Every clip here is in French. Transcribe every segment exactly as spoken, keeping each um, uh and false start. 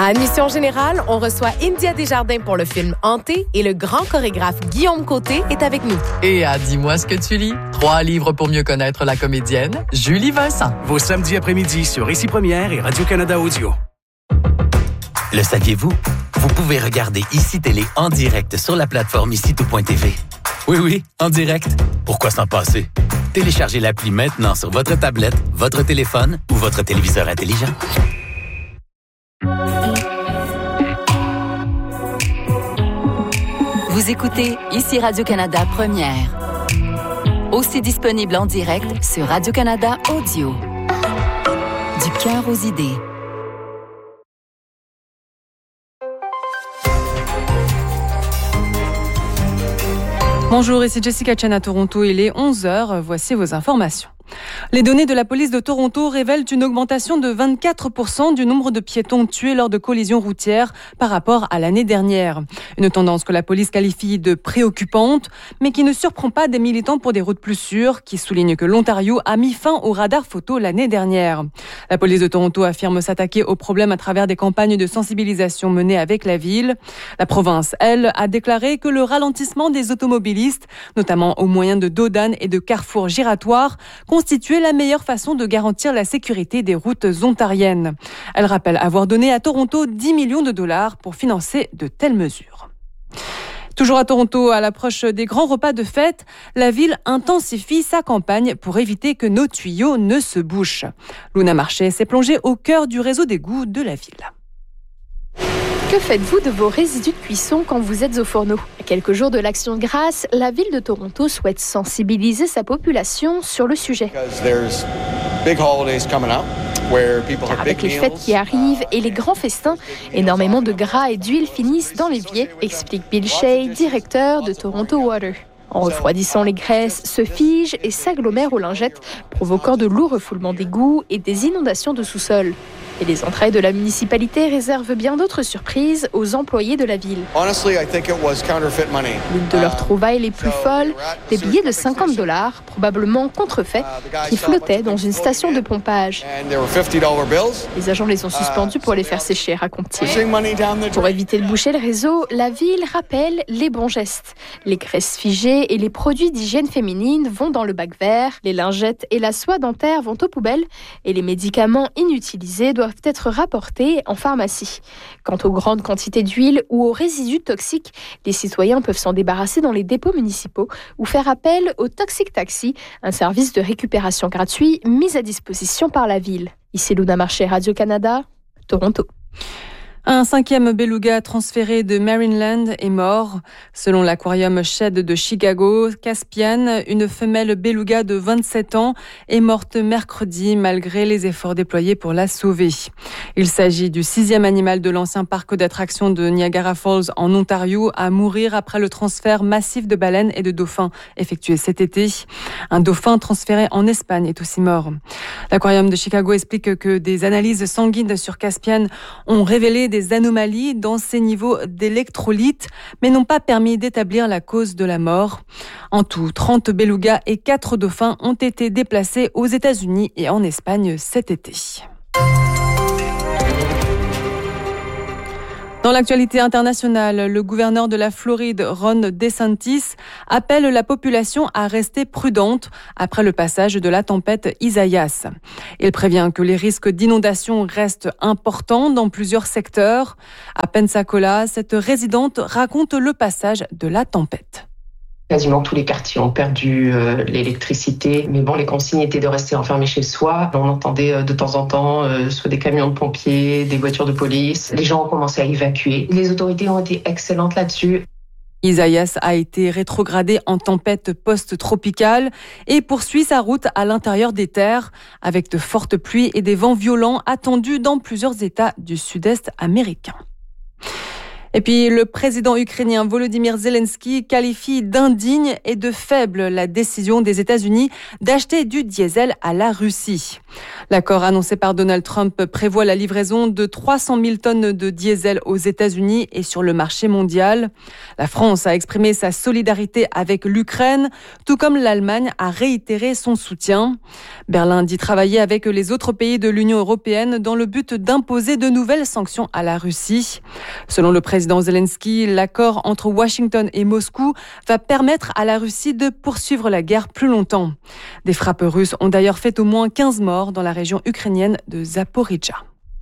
À Admission Générale, on reçoit India Desjardins pour le film Hanté et le grand chorégraphe Guillaume Côté est avec nous. Et à Dis-moi ce que tu lis, trois livres pour mieux connaître la comédienne Julie Vincent. Vos samedis après-midi sur Ici Première et Radio-Canada Audio. Le saviez-vous? Vous pouvez regarder Ici Télé en direct sur la plateforme ici tout point t v. Oui, oui, en direct. Pourquoi s'en passer? Téléchargez l'appli maintenant sur votre tablette, votre téléphone ou votre téléviseur intelligent. Vous écoutez Ici Radio-Canada Première. Aussi disponible en direct sur Radio-Canada Audio. Du cœur aux idées. Bonjour, ici Jessica Chen à Toronto. Il est onze heures. Voici vos informations. Les données de la police de Toronto révèlent une augmentation de vingt-quatre pour cent du nombre de piétons tués lors de collisions routières par rapport à l'année dernière. Une tendance que la police qualifie de préoccupante, mais qui ne surprend pas des militants pour des routes plus sûres, qui soulignent que l'Ontario a mis fin au radar photo l'année dernière. La police de Toronto affirme s'attaquer au problème à travers des campagnes de sensibilisation menées avec la ville. La province, elle, a déclaré que le ralentissement des automobilistes, notamment au moyen de dodanes et de carrefours giratoires, constituer la meilleure façon de garantir la sécurité des routes ontariennes. Elle rappelle avoir donné à Toronto dix millions de dollars pour financer de telles mesures. Toujours à Toronto, à l'approche des grands repas de fête, la ville intensifie sa campagne pour éviter que nos tuyaux ne se bouchent. Luna Marché s'est plongée au cœur du réseau d'égouts de la ville. Que faites-vous de vos résidus de cuisson quand vous êtes au fourneau? À quelques jours de l'Action de grâce, la ville de Toronto souhaite sensibiliser sa population sur le sujet. Car avec les fêtes qui arrivent et les grands festins, énormément de gras et d'huile finissent dans l'évier, explique Bill Shea, directeur de Toronto Water. En refroidissant, les graisses se figent et s'agglomèrent aux lingettes, provoquant de lourds refoulements d'égouts et des inondations de sous-sol. Et les entrailles de la municipalité réservent bien d'autres surprises aux employés de la ville. L'une de leurs trouvailles les plus folles, des billets de cinquante dollars, probablement contrefaits, qui flottaient dans une station de pompage. Les agents les ont suspendus pour les faire sécher, raconte-t-il. Pour éviter de boucher le réseau, la ville rappelle les bons gestes. Les graisses figées et les produits d'hygiène féminine vont dans le bac vert, les lingettes et la soie dentaire vont aux poubelles et les médicaments inutilisés doivent être rapportés en pharmacie. Quant aux grandes quantités d'huile ou aux résidus toxiques, les citoyens peuvent s'en débarrasser dans les dépôts municipaux ou faire appel au Toxic Taxi, un service de récupération gratuit mis à disposition par la ville. Ici Luna Marché, Radio-Canada, Toronto. Un cinquième beluga transféré de Marineland est mort. Selon l'aquarium Shedd de Chicago, Caspian, une femelle beluga de vingt-sept ans, est morte mercredi malgré les efforts déployés pour la sauver. Il s'agit du sixième animal de l'ancien parc d'attractions de Niagara Falls en Ontario à mourir après le transfert massif de baleines et de dauphins effectué cet été. Un dauphin transféré en Espagne est aussi mort. L'aquarium de Chicago explique que des analyses sanguines sur Caspian ont révélé des anomalies dans ses niveaux d'électrolytes, mais n'ont pas permis d'établir la cause de la mort. En tout, trente belugas et quatre dauphins ont été déplacés aux États-Unis et en Espagne cet été. Dans l'actualité internationale, le gouverneur de la Floride, Ron DeSantis, appelle la population à rester prudente après le passage de la tempête Isaias. Il prévient que les risques d'inondation restent importants dans plusieurs secteurs. À Pensacola, cette résidente raconte le passage de la tempête. Quasiment tous les quartiers ont perdu euh, l'électricité. Mais bon, les consignes étaient de rester enfermés chez soi. On entendait euh, de temps en temps euh, soit des camions de pompiers, des voitures de police. Les gens ont commencé à évacuer. Les autorités ont été excellentes là-dessus. Isaias a été rétrogradé en tempête post-tropicale et poursuit sa route à l'intérieur des terres avec de fortes pluies et des vents violents attendus dans plusieurs États du sud-est américain. Et puis, le président ukrainien Volodymyr Zelensky qualifie d'indigne et de faible la décision des États-Unis d'acheter du diesel à la Russie. L'accord annoncé par Donald Trump prévoit la livraison de trois cent mille tonnes de diesel aux États-Unis et sur le marché mondial. La France a exprimé sa solidarité avec l'Ukraine, tout comme l'Allemagne a réitéré son soutien. Berlin dit travailler avec les autres pays de l'Union européenne dans le but d'imposer de nouvelles sanctions à la Russie. Selon le président Zelensky, l'accord entre Washington et Moscou va permettre à la Russie de poursuivre la guerre plus longtemps. Des frappes russes ont d'ailleurs fait au moins quinze morts dans la région ukrainienne de Zaporijjia.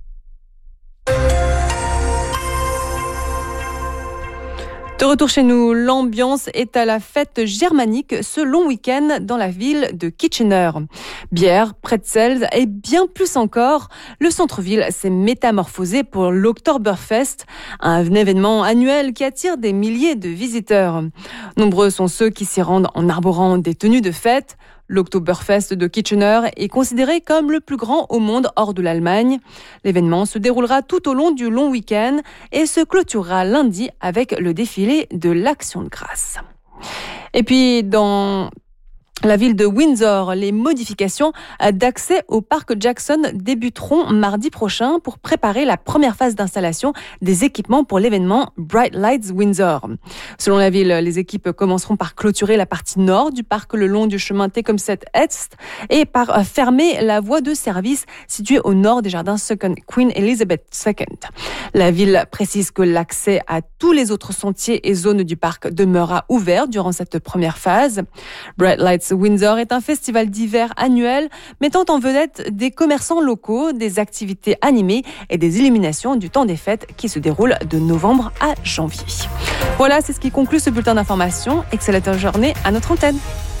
De retour chez nous, l'ambiance est à la fête germanique ce long week-end dans la ville de Kitchener. Bière, pretzels et bien plus encore, le centre-ville s'est métamorphosé pour l'Oktoberfest, un événement annuel qui attire des milliers de visiteurs. Nombreux sont ceux qui s'y rendent en arborant des tenues de fête. L'Oktoberfest de Kitchener est considéré comme le plus grand au monde hors de l'Allemagne. L'événement se déroulera tout au long du long week-end et se clôturera lundi avec le défilé de l'Action de grâce. Et puis, dans la ville de Windsor, les modifications d'accès au parc Jackson débuteront mardi prochain pour préparer la première phase d'installation des équipements pour l'événement Bright Lights Windsor. Selon la ville, les équipes commenceront par clôturer la partie nord du parc le long du chemin Tecumseh Est et par fermer la voie de service située au nord des jardins Second Queen Elizabeth Second. La ville précise que l'accès à tous les autres sentiers et zones du parc demeurera ouvert durant cette première phase. Bright Lights Windsor est un festival d'hiver annuel mettant en vedette des commerçants locaux, des activités animées et des illuminations du temps des fêtes qui se déroulent de novembre à janvier. Voilà, c'est ce qui conclut ce bulletin d'information. Excellente journée à notre antenne.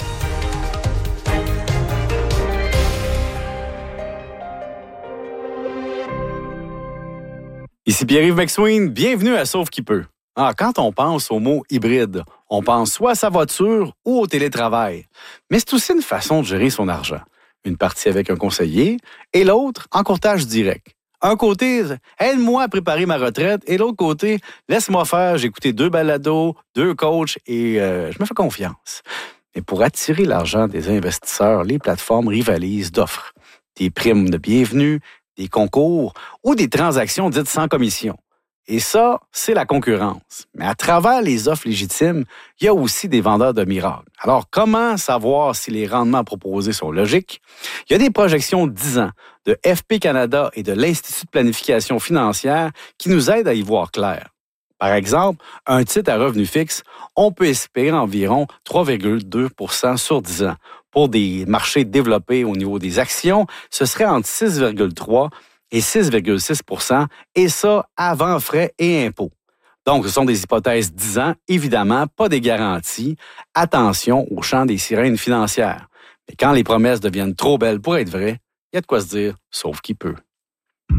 Ici Pierre-Yves McSween, bienvenue à Sauve qui peut. Ah, quand on pense au mot hybride, on pense soit à sa voiture ou au télétravail. Mais c'est aussi une façon de gérer son argent. Une partie avec un conseiller et l'autre en courtage direct. Un côté, aide-moi à préparer ma retraite et l'autre côté, laisse-moi faire, j'ai écouté deux balados, deux coachs et euh, je me fais confiance. Mais pour attirer l'argent des investisseurs, les plateformes rivalisent d'offres. Des primes de bienvenue, des concours ou des transactions dites sans commission. Et ça, c'est la concurrence. Mais à travers les offres légitimes, il y a aussi des vendeurs de miracles. Alors, comment savoir si les rendements proposés sont logiques? Il y a des projections de dix ans de F P Canada et de l'Institut de planification financière qui nous aident à y voir clair. Par exemple, un titre à revenu fixe, on peut espérer environ trois virgule deux pour cent sur dix ans. Pour des marchés développés au niveau des actions, ce serait entre six virgule trois et six virgule six pour cent, et ça avant frais et impôts. Donc, ce sont des hypothèses dix ans, évidemment, pas des garanties. Attention au champ des sirènes financières. Mais quand les promesses deviennent trop belles pour être vraies, il y a de quoi se dire, sauf qui peut.